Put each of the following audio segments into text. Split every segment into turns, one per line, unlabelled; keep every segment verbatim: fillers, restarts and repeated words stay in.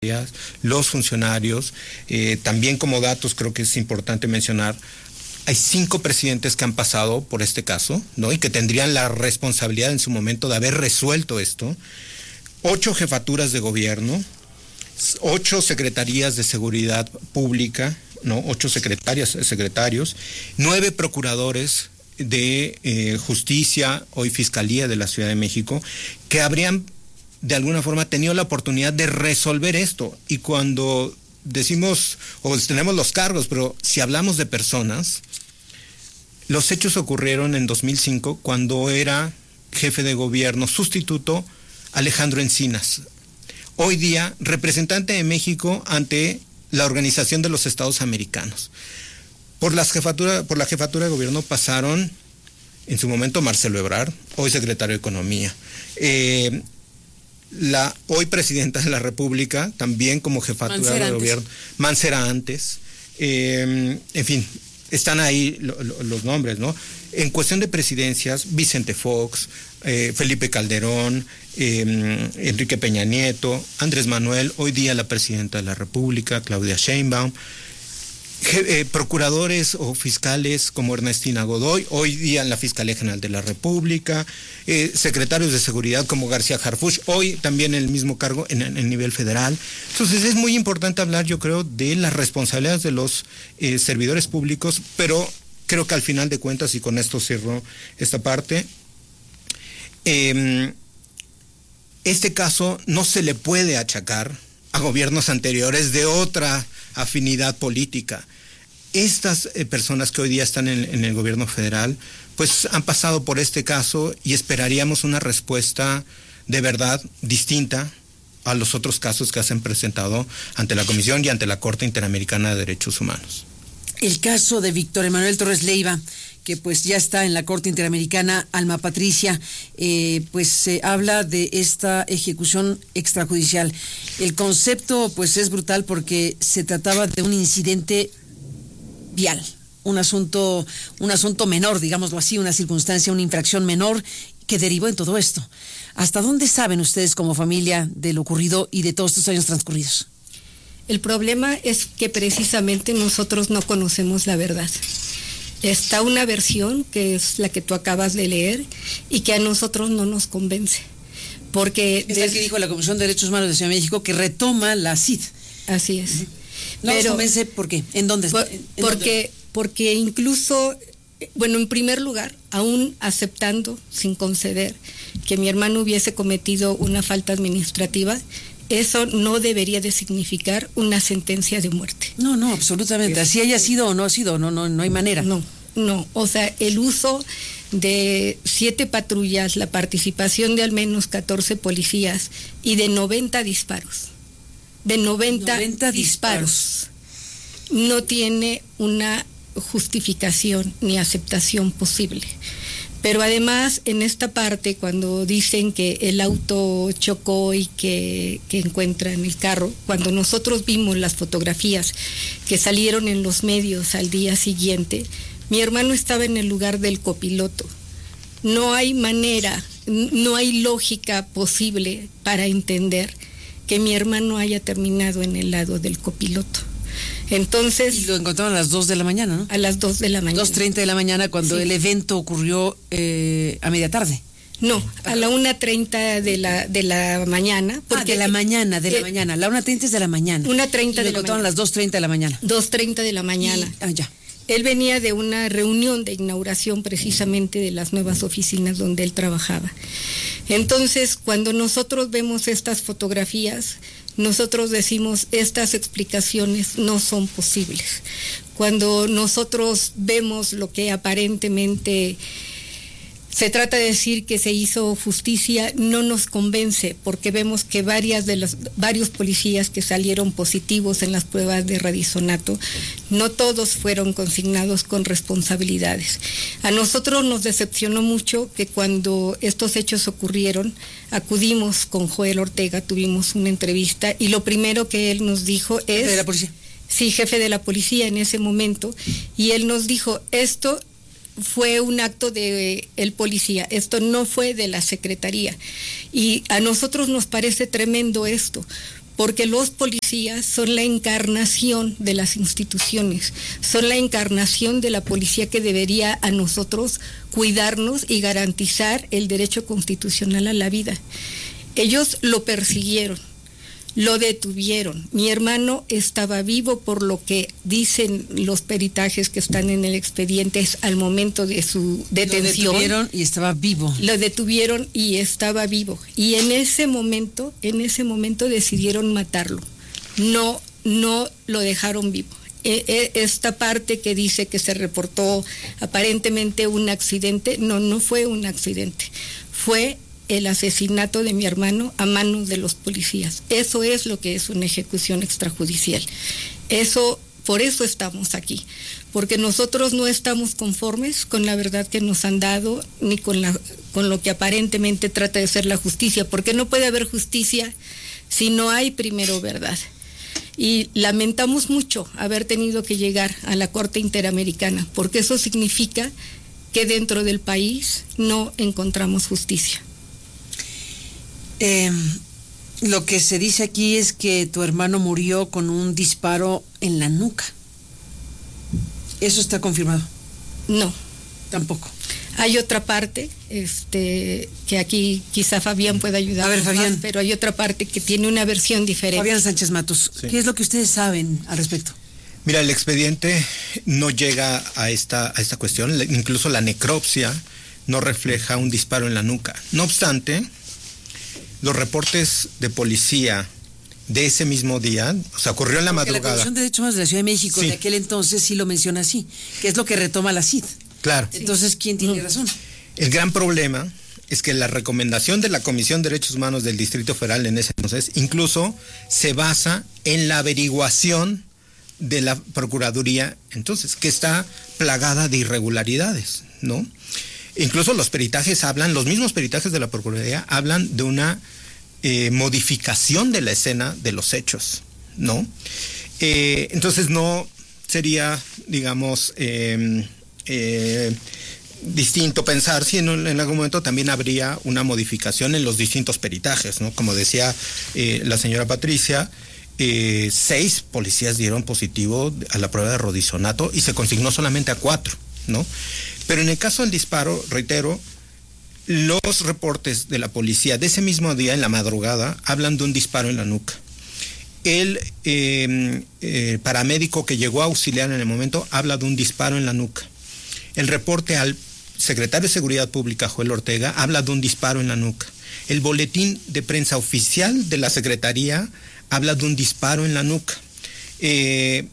los funcionarios. Eh, también como datos creo que es importante mencionar, hay cinco presidentes que han pasado por este caso, ¿no? Y que tendrían la responsabilidad en su momento de haber resuelto esto. Ocho jefaturas de gobierno, ocho secretarías de seguridad pública, ¿no? Ocho secretarias, secretarios, nueve procuradores de eh, justicia, hoy Fiscalía de la Ciudad de México, que habrían de alguna forma tenido la oportunidad de resolver esto. Y cuando decimos, o tenemos los cargos, pero si hablamos de personas, los hechos ocurrieron en dos mil cinco, cuando era jefe de gobierno sustituto Alejandro Encinas. Hoy día, representante de México ante la Organización de los Estados Americanos. Por, las jefatura, por la jefatura de gobierno pasaron, en su momento, Marcelo Ebrard, hoy secretario de Economía. Eh, La hoy presidenta de la República, también como jefatura
Mancera
de
antes.
gobierno, Mancera antes, eh, en fin, están ahí lo, lo, los nombres, ¿no? En cuestión de presidencias, Vicente Fox, eh, Felipe Calderón, eh, Enrique Peña Nieto, Andrés Manuel, hoy día la presidenta de la República, Claudia Sheinbaum, Eh, procuradores o fiscales como Ernestina Godoy, hoy día en la Fiscalía General de la República, eh, secretarios de seguridad como García Harfuch, hoy también en el mismo cargo en el nivel federal. Entonces es muy importante hablar, yo creo, de las responsabilidades de los eh, servidores públicos, pero creo que al final de cuentas, y con esto cierro esta parte, eh, este caso no se le puede achacar a gobiernos anteriores de otra afinidad política. Estas eh, personas que hoy día están en, en el gobierno federal, pues han pasado por este caso y esperaríamos una respuesta de verdad distinta a los otros casos que se han presentado ante la Comisión y ante la Corte Interamericana de Derechos Humanos.
El caso de Víctor Emanuel Torres Leiva, que pues ya está en la Corte Interamericana, Alma Patricia, eh, pues se eh, habla de esta ejecución extrajudicial. El concepto pues es brutal porque se trataba de un incidente vial, un asunto, un asunto menor, digámoslo así, una circunstancia, una infracción menor que derivó en todo esto. ¿Hasta dónde saben ustedes como familia de lo ocurrido y de todos estos años transcurridos?
El problema es que precisamente nosotros no conocemos la verdad. Está una versión que es la que tú acabas de leer y que a nosotros no nos convence. Porque
es la que dijo la Comisión de Derechos Humanos de Ciudad de México, que retoma la C I D.
Así es.
No nos convence, ¿por qué? ¿En dónde?
Por,
¿En
porque,
dónde?
porque incluso, bueno, en primer lugar, aún aceptando, sin conceder, que mi hermano hubiese cometido una falta administrativa, eso no debería de significar una sentencia de muerte.
No, no, absolutamente. Así haya sido o no ha sido, no, no, no hay manera.
No, no. O sea, el uso de siete patrullas, la participación de al menos catorce policías y de noventa disparos. De noventa,
noventa disparos.
disparos. No tiene una justificación ni aceptación posible. Pero además, en esta parte, cuando dicen que el auto chocó y que, que encuentran el carro, cuando nosotros vimos las fotografías que salieron en los medios al día siguiente, mi hermano estaba en el lugar del copiloto. No hay manera, no hay lógica posible para entender que mi hermano haya terminado en el lado del copiloto. Entonces,
y lo encontraron a las dos de la mañana, ¿no?
A las dos de la mañana.
dos treinta de la mañana, cuando sí. El evento ocurrió eh, a media tarde.
No, a la una treinta de la, de la mañana.
Porque ah, de la mañana, de eh, la mañana. La una treinta es de la mañana.
una treinta de la mañana.
Lo encontraron a las dos treinta de la mañana.
dos treinta de la mañana.
Y, ah, ya.
Él venía de una reunión de inauguración precisamente de las nuevas oficinas donde él trabajaba. Entonces, cuando nosotros vemos estas fotografías, nosotros decimos, estas explicaciones no son posibles. Cuando nosotros vemos lo que aparentemente se trata de decir que se hizo justicia, no nos convence, porque vemos que varias de los, varios policías que salieron positivos en las pruebas de radisonato, no todos fueron consignados con responsabilidades. A nosotros nos decepcionó mucho que cuando estos hechos ocurrieron, acudimos con Joel Ortega, tuvimos una entrevista, y lo primero que él nos dijo es...
¿Jefe de la policía?
Sí, jefe de la policía en ese momento, y él nos dijo, esto fue un acto de el policía, esto no fue de la secretaría. Y a nosotros nos parece tremendo esto, porque los policías son la encarnación de las instituciones, son la encarnación de la policía que debería a nosotros cuidarnos y garantizar el derecho constitucional a la vida. Ellos lo persiguieron, lo detuvieron. Mi hermano estaba vivo, por lo que dicen los peritajes que están en el expediente al momento de su detención.
Lo detuvieron y estaba vivo.
Lo detuvieron y estaba vivo. Y en ese momento, en ese momento decidieron matarlo. No, no lo dejaron vivo. Esta parte que dice que se reportó aparentemente un accidente, no, no fue un accidente. Fue el asesinato de mi hermano a manos de los policías. Eso es lo que es una ejecución extrajudicial. Eso, por eso estamos aquí, porque nosotros no estamos conformes con la verdad que nos han dado, ni con la, con lo que aparentemente trata de ser la justicia, porque no puede haber justicia si no hay primero verdad. Y lamentamos mucho haber tenido que llegar a la Corte Interamericana, porque eso significa que dentro del país no encontramos justicia.
Eh, lo que se dice aquí es que tu hermano murió con un disparo en la nuca. ¿Eso está confirmado?
No.
Tampoco.
Hay otra parte, este, que aquí quizá Fabián pueda ayudar.
A ver, Fabián.
Más, pero hay otra parte que tiene una versión diferente.
Fabián Sánchez Matos, sí. ¿Qué es lo que ustedes saben al respecto?
Mira, el expediente no llega a esta, a esta cuestión, incluso la necropsia no refleja un disparo en la nuca. No obstante, los reportes de policía de ese mismo día, o sea, ocurrió en la
Porque
madrugada.
La Comisión de Derechos Humanos de la Ciudad de México, sí, de aquel entonces sí lo menciona así, que es lo que retoma la C I D.
Claro.
Entonces, ¿quién tiene
sí.
razón?
El gran problema es que la recomendación de la Comisión de Derechos Humanos del Distrito Federal en ese entonces incluso se basa en la averiguación de la Procuraduría, entonces, que está plagada de irregularidades, ¿no? Incluso los peritajes hablan, los mismos peritajes de la Procuraduría hablan de una eh, modificación de la escena de los hechos, ¿no? Eh, entonces no sería, digamos, eh, eh, distinto pensar si en, en algún momento también habría una modificación en los distintos peritajes, ¿no? Como decía eh, la señora Patricia, eh, seis policías dieron positivo a la prueba de rodizonato y se consignó solamente a cuatro, ¿no? Pero en el caso del disparo, reitero, los reportes de la policía de ese mismo día, en la madrugada, hablan de un disparo en la nuca. El eh, eh, paramédico que llegó a auxiliar en el momento habla de un disparo en la nuca. El reporte al secretario de Seguridad Pública, Joel Ortega, habla de un disparo en la nuca. El boletín de prensa oficial de la Secretaría habla de un disparo en la nuca. Eh,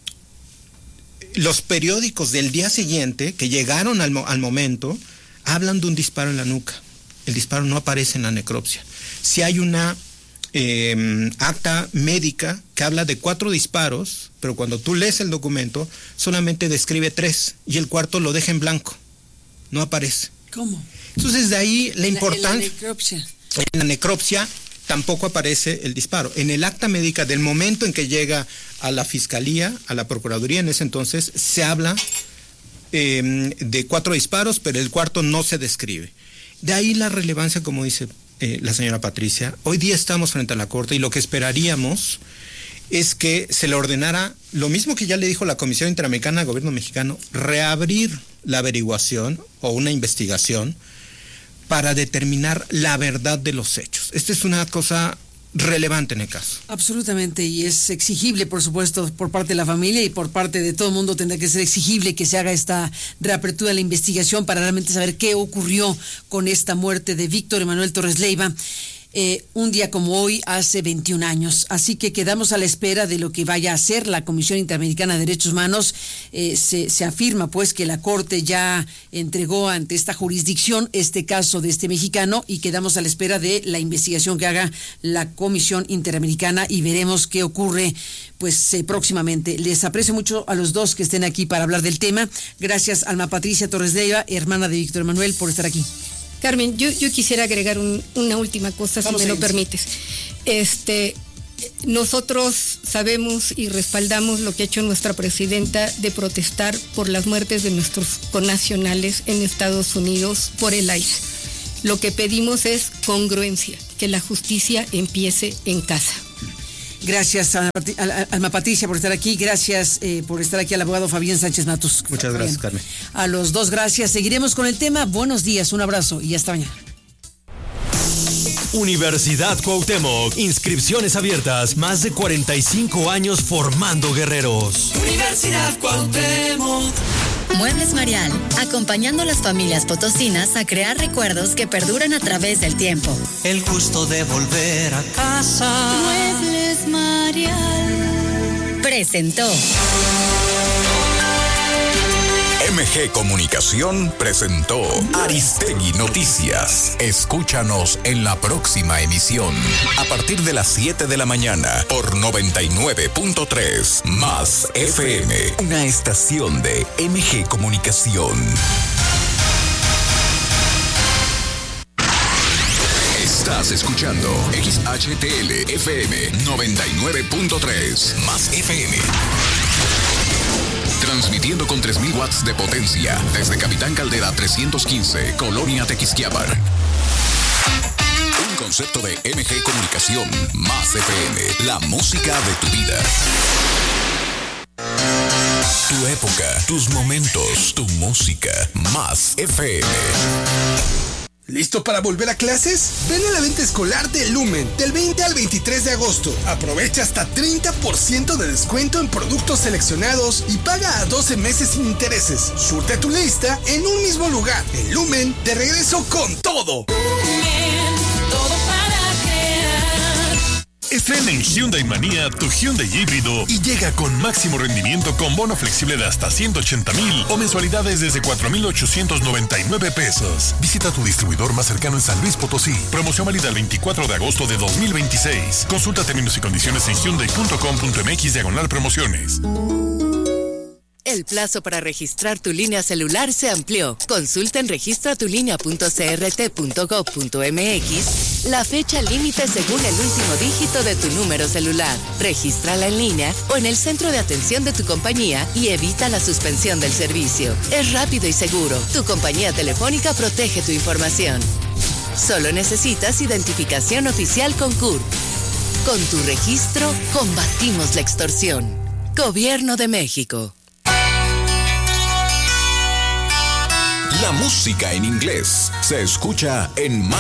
Los periódicos del día siguiente, que llegaron al, mo- al momento, hablan de un disparo en la nuca. El disparo no aparece en la necropsia. Si hay una eh, acta médica que habla de cuatro disparos, pero cuando tú lees el documento, solamente describe tres, y el cuarto lo deja en blanco. No aparece.
¿Cómo?
Entonces, de ahí la importancia.
En la necropsia.
En la necropsia tampoco aparece el disparo. En el acta médica del momento en que llega a la Fiscalía, a la Procuraduría en ese entonces, se habla eh, de cuatro disparos, pero el cuarto no se describe. De ahí la relevancia, como dice eh, la señora Patricia. Hoy día estamos frente a la Corte y lo que esperaríamos es que se le ordenara, lo mismo que ya le dijo la Comisión Interamericana al Gobierno mexicano, reabrir la averiguación o una investigación para determinar la verdad de los hechos. Esta es una cosa relevante en el caso.
Absolutamente, y es exigible, por supuesto, por parte de la familia y por parte de todo el mundo tendrá que ser exigible que se haga esta reapertura de la investigación para realmente saber qué ocurrió con esta muerte de Víctor Emanuel Torres Leiva. Eh, un día como hoy, hace veintiún años. Así que quedamos a la espera de lo que vaya a hacer la Comisión Interamericana de Derechos Humanos. Eh, se, se afirma pues que la Corte ya entregó ante esta jurisdicción este caso de este mexicano y quedamos a la espera de la investigación que haga la Comisión Interamericana y veremos qué ocurre pues eh, próximamente. Les aprecio mucho a los dos que estén aquí para hablar del tema. Gracias, Alma Patricia Torres Leiva, hermana de Víctor Emanuel, por estar aquí.
Carmen, yo, yo quisiera agregar un, una última cosa, Vamos si me lo permites. Este, nosotros sabemos y respaldamos lo que ha hecho nuestra presidenta de protestar por las muertes de nuestros connacionales en Estados Unidos por el I C E. Lo que pedimos es congruencia, que la justicia empiece en casa.
Gracias a Alma Patricia por estar aquí. Gracias eh, por estar aquí al abogado Fabián Sánchez Matus.
Muchas gracias, Carmen.
A los dos, gracias. Seguiremos con el tema. Buenos días, un abrazo y hasta mañana.
Universidad Cuauhtémoc, inscripciones abiertas, más de cuarenta y cinco años formando guerreros.
Universidad Cuauhtémoc.
Muebles Marial, acompañando a las familias potosinas a crear recuerdos que perduran a través del tiempo.
El gusto de volver a casa.
Muebles Marial presentó.
M G Comunicación presentó Aristegui Noticias. Escúchanos en la próxima emisión a partir de las siete de la mañana por noventa y nueve punto tres Más F M, una estación de M G Comunicación. Estás escuchando X H T L F M noventa y nueve punto tres Más F M. Transmitiendo con tres mil watts de potencia desde Capitán Caldera trescientos quince, Colonia Tequisquiapan. Un concepto de M G Comunicación, Más F M, la música de tu vida. Tu época, tus momentos, tu música, Más F M.
¿Listo para volver a clases? Ven a la venta escolar de Lumen del veinte al veintitrés de agosto. Aprovecha hasta treinta por ciento de descuento en productos seleccionados y paga a doce meses sin intereses. Surte tu lista en un mismo lugar. En Lumen, de regreso con todo.
Lumen, todo para crear.
Estrena en Hyundai Manía tu Hyundai híbrido y llega con máximo rendimiento con bono flexible de hasta ciento ochenta mil o mensualidades desde cuatro mil ochocientos noventa y nueve pesos. Visita tu distribuidor más cercano en San Luis Potosí. Promoción válida el veinticuatro de agosto de dos mil veintiséis. Consulta términos y condiciones en hyundai punto com punto m x diagonal promociones.
El plazo para registrar tu línea celular se amplió. Consulta en registra tu línea punto c r t punto gov punto m x la fecha límite según el último dígito de tu número celular. Regístrala en línea o en el centro de atención de tu compañía y evita la suspensión del servicio. Es rápido y seguro. Tu compañía telefónica protege tu información. Solo necesitas identificación oficial con C U R P. Con tu registro, combatimos la extorsión. Gobierno de México.
La música en inglés se escucha en Más